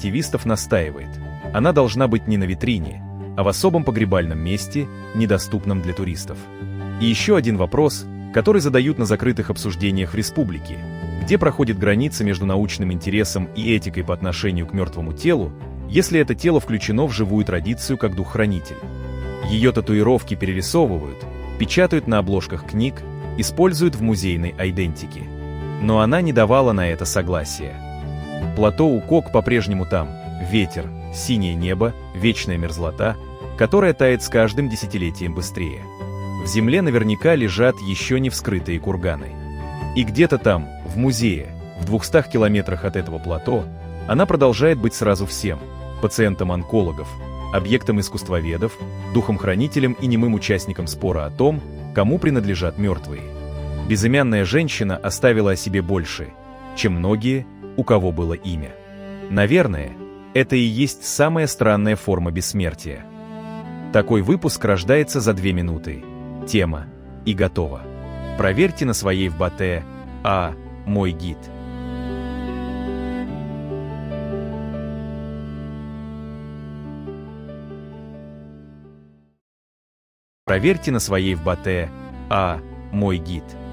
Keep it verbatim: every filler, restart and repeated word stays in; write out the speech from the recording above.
активистов настаивает, она должна быть не на витрине, а в особом погребальном месте, недоступном для туристов. И еще один вопрос, который задают на закрытых обсуждениях в республике: где проходит граница между научным интересом и этикой по отношению к мертвому телу, если это тело включено в живую традицию как дух-хранитель. Ее татуировки перерисовывают, печатают на обложках книг, используют в музейной айдентике. Но она не давала на это согласия. Плато Укок по-прежнему там: ветер, синее небо, вечная мерзлота, которая тает с каждым десятилетием быстрее. В земле наверняка лежат еще не вскрытые курганы. И где-то там, в музее, в двухстах километрах от этого плато, она продолжает быть сразу всем: пациентом онкологов, объектом искусствоведов, духом-хранителем и немым участником спора о том, кому принадлежат мертвые. Безымянная женщина оставила о себе больше, чем многие, у кого было имя. Наверное, это и есть самая странная форма бессмертия. Такой выпуск рождается за две минуты. Тема и готово. Проверьте на своей в Батэ, а мой гид. Проверьте на своей в Батэ, а мой гид.